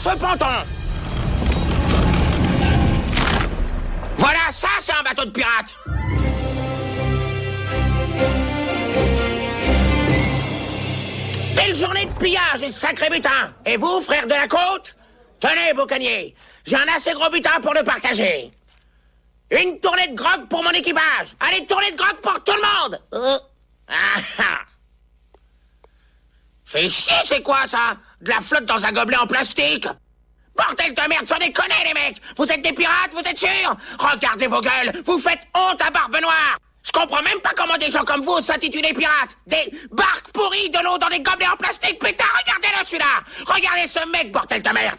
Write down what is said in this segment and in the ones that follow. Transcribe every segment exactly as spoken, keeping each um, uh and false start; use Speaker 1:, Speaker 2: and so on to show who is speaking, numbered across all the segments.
Speaker 1: ce ponton. Voilà, ça, c'est un bateau de pirate. Belle journée de pillage et de sacré butin. Et vous, frères de la côte? Tenez, boucanier, j'ai un assez gros butin pour le partager. Une tournée de grog pour mon équipage. Allez, tournée de grog pour tout le monde. Euh. Ah, ah. Fais chier, c'est quoi ça? De la flotte dans un gobelet en plastique? Bordel de merde, sans déconner les mecs! Vous êtes des pirates, vous êtes sûrs? Regardez vos gueules, vous faites honte à Barbe Noire! Je comprends même pas comment des gens comme vous s'intitulent pirates! Des barques pourries de l'eau dans des gobelets en plastique, putain, regardez-le celui-là! Regardez ce mec, bordel de merde!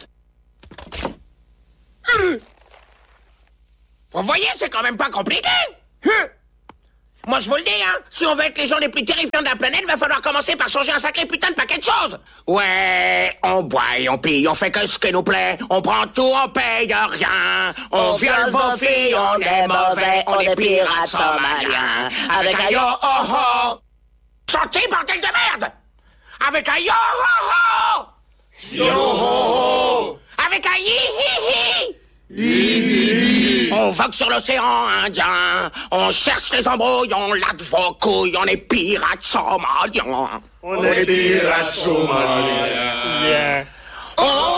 Speaker 1: Hum. Vous voyez, c'est quand même pas compliqué! Hum. Moi, je vous le dis, hein, si on veut être les gens les plus terrifiants de la planète, va falloir commencer par changer un sacré putain de paquet de choses. Ouais, on boit et on pille, on fait que ce qui nous plaît, on prend tout, on paye rien. On, on viole vos filles, on est mauvais, on est pirates somaliens. Avec un yo ho ho. Chantez, bordel de merde. Avec un yo ho ho. Yo ho ho. Avec un hi hi hi. On vogue sur l'océan Indien, on cherche les embrouilles, on lave vos couilles, on est pirates somaliens.
Speaker 2: On est pirates somaliens. Yeah.
Speaker 1: Oh